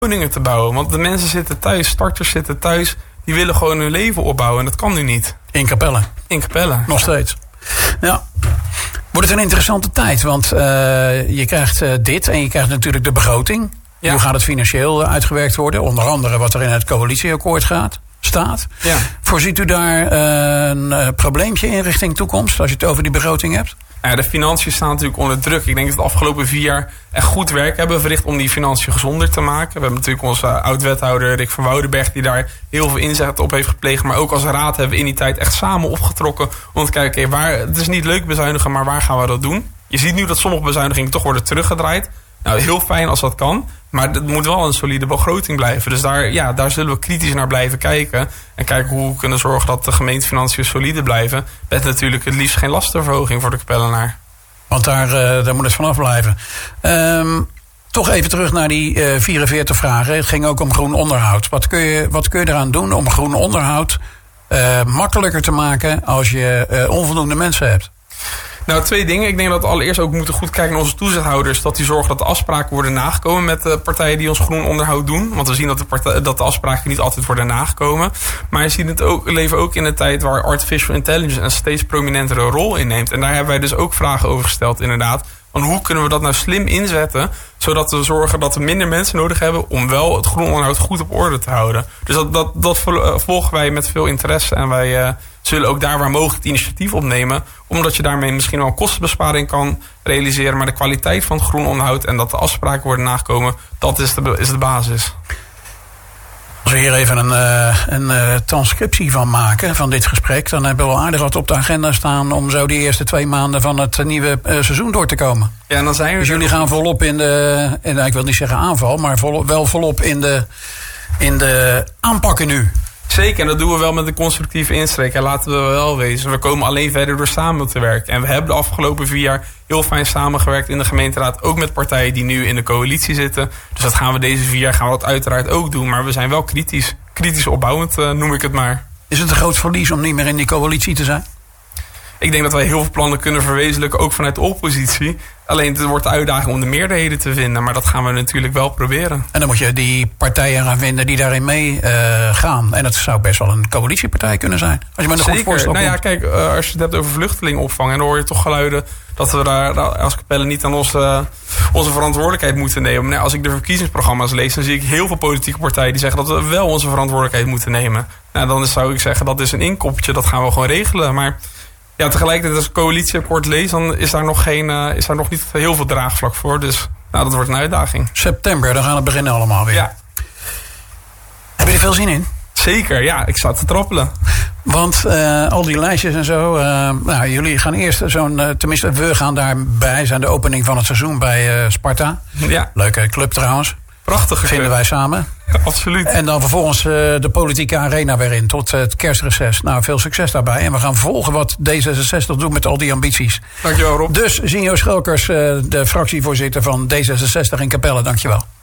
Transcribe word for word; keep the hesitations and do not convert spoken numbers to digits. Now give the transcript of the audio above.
woningen te bouwen. Want de mensen zitten thuis, starters zitten thuis. Die willen gewoon hun leven opbouwen en dat kan nu niet. In Capelle. In Capelle. Nog steeds. Ja. Wordt het een interessante tijd, want uh, je krijgt uh, dit en je krijgt natuurlijk de begroting. Ja. Hoe gaat het financieel uitgewerkt worden? Onder andere wat er in het coalitieakkoord gaat, staat. Ja. Voorziet u daar uh, een uh, probleempje in richting toekomst, als je het over die begroting hebt? Ja, de financiën staan natuurlijk onder druk. Ik denk dat we de afgelopen vier jaar echt goed werk hebben verricht om die financiën gezonder te maken. We hebben natuurlijk onze oud-wethouder Rick van Woudenberg die daar heel veel inzet op heeft gepleegd. Maar ook als raad hebben we in die tijd echt samen opgetrokken om te kijken, okay, waar, het is niet leuk bezuinigen, maar waar gaan we dat doen? Je ziet nu dat sommige bezuinigingen toch worden teruggedraaid. Nou, heel fijn als dat kan. Maar het moet wel een solide begroting blijven. Dus daar, ja, daar zullen we kritisch naar blijven kijken. En kijken hoe we kunnen zorgen dat de gemeentefinanciën solide blijven. Met natuurlijk het liefst geen lastenverhoging voor de Capellenaar. Want daar, uh, daar moet het vanaf blijven. Um, toch even terug naar die uh, vierenveertig vragen. Het ging ook om groen onderhoud. Wat kun je, wat kun je eraan doen om groen onderhoud uh, makkelijker te maken als je uh, onvoldoende mensen hebt? Nou, twee dingen. Ik denk dat we allereerst ook moeten goed kijken naar onze toezichthouders. Dat die zorgen dat de afspraken worden nagekomen met de partijen die ons groen onderhoud doen. Want we zien dat de, partij, dat de afspraken niet altijd worden nagekomen. Maar je ziet het ook, we leven ook in een tijd waar artificial intelligence een steeds prominentere rol inneemt. En daar hebben wij dus ook vragen over gesteld, inderdaad. Van hoe kunnen we dat nou slim inzetten, zodat we zorgen dat we minder mensen nodig hebben om wel het groen onderhoud goed op orde te houden. Dus dat, dat, dat volgen wij met veel interesse en wij uh, zullen ook daar waar mogelijk het initiatief opnemen, omdat je daarmee misschien wel een kostenbesparing kan realiseren, maar de kwaliteit van het groen onderhoud en dat de afspraken worden nagekomen, dat is de, is de basis. Als we hier even een, uh, een uh, transcriptie van maken, van dit gesprek, dan hebben we wel aardig wat op de agenda staan om zo die eerste twee maanden van het nieuwe uh, seizoen door te komen. Ja, en dan zijn we dus jullie gaan volop in de, in, ik wil niet zeggen aanval, maar volop, wel volop in de, in de aanpakken nu. Zeker, en dat doen we wel met een constructieve insteek. En laten we wel wezen, we komen alleen verder door samen te werken. En we hebben de afgelopen vier jaar heel fijn samengewerkt in de gemeenteraad. Ook met partijen die nu in de coalitie zitten. Dus dat gaan we deze vier jaar gaan we dat uiteraard ook doen. Maar we zijn wel kritisch, kritisch opbouwend, uh, noem ik het maar. Is het een groot verlies om niet meer in die coalitie te zijn? Ik denk dat wij heel veel plannen kunnen verwezenlijken, ook vanuit de oppositie. Alleen het wordt de uitdaging om de meerderheden te vinden. Maar dat gaan we natuurlijk wel proberen. En dan moet je die partijen gaan vinden die daarin mee uh, gaan. En dat zou best wel een coalitiepartij kunnen zijn. Als je maar een goed voorstel nou ja, kijk, uh, als je het hebt over vluchtelingenopvang, en dan hoor je toch geluiden dat we daar als Capelle niet aan onze, uh, onze verantwoordelijkheid moeten nemen. Maar als ik de verkiezingsprogramma's lees, dan zie ik heel veel politieke partijen die zeggen dat we wel onze verantwoordelijkheid moeten nemen. Nou, dan zou ik zeggen, dat is een inkoppertje, dat gaan we gewoon regelen. Maar ja, tegelijkertijd als ik het coalitieakkoord lees, dan is daar nog geen, uh, is daar nog niet heel veel draagvlak voor. Dus nou, dat wordt een uitdaging. September, dan gaan het beginnen allemaal weer. Ja. Heb je er veel zin in? Zeker, ja. Ik sta te trappelen. Want uh, al die lijstjes en zo. Uh, nou, jullie gaan eerst zo'n, uh, tenminste we gaan daarbij zijn de opening van het seizoen bij uh, Sparta. Ja. Leuke club trouwens. Prachtige vinden club. wij samen. Ja, absoluut. En dan vervolgens uh, de politieke arena weer in tot uh, het kerstreces. Nou, veel succes daarbij. En we gaan volgen wat D zesenzestig doet met al die ambities. Dankjewel, Rob. Dus Zinjo Schelkers, uh, de fractievoorzitter van D zesenzestig in Capelle. Dankjewel.